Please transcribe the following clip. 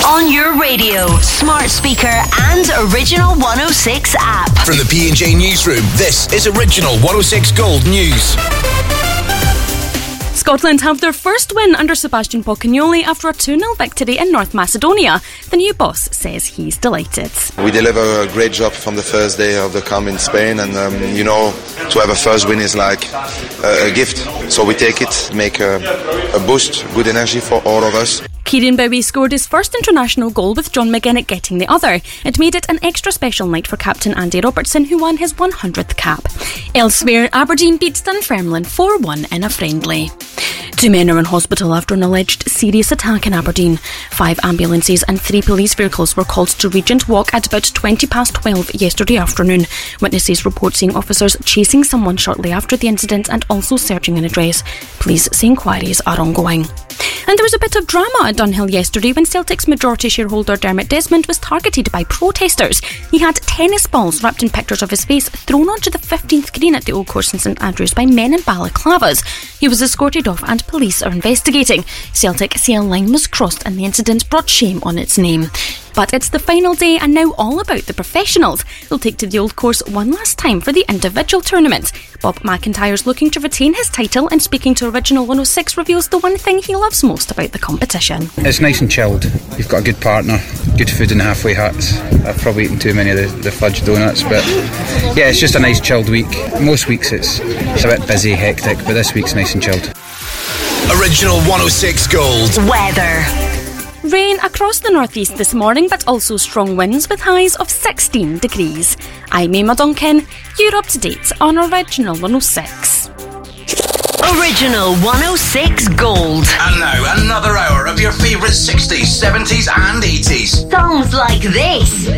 On your radio, smart speaker and Original 106 app. From the P&J Newsroom, this is Original 106 Gold News. Scotland have their first win under Sebastian Pocagnoli after a 2-0 victory in North Macedonia. The new boss says he's delighted. We deliver a great job from the first day of the camp in Spain, and to have a first win is like a gift. So we take it, make a boost, good energy for all of us. Kieran Bowie scored his first international goal with John McGinnitt getting the other. It made it an extra special night for captain Andy Robertson, who won his 100th cap. Elsewhere, Aberdeen beats Dunfermline 4-1 in a friendly. 2 men are in hospital after an alleged serious attack in Aberdeen. 5 ambulances and 3 police vehicles were called to Regent Walk at about 12:20 yesterday afternoon. Witnesses report seeing officers chasing someone shortly after the incident and also searching an address. Police say inquiries are ongoing. And there was a bit of drama at Dunhill yesterday when Celtic's majority shareholder Dermot Desmond was targeted by protesters. He had tennis balls wrapped in pictures of his face thrown onto the 15th green at the Old Course in St Andrews by men in balaclavas. He was escorted off and police are investigating. Celtic say a line was crossed and the incident brought shame on its name. But it's the final day and now all about the professionals. They'll take to the Old Course one last time for the individual tournament. Bob McIntyre's looking to retain his title, and speaking to Original 106 reveals the one thing he loves most about the competition. It's nice and chilled. You've got a good partner, good food in the halfway huts. I've probably eaten too many of the fudge donuts, but yeah, it's just a nice chilled week. Most weeks it's a bit busy, hectic, but this week's nice and chilled. Original 106 Gold. Weather. Rain across the northeast this morning, but also strong winds with highs of 16 degrees. I'm Emma Duncan. You're up to date on Original 106. Original 106 Gold. And now another hour of your favourite 60s, 70s and 80s. Songs like this.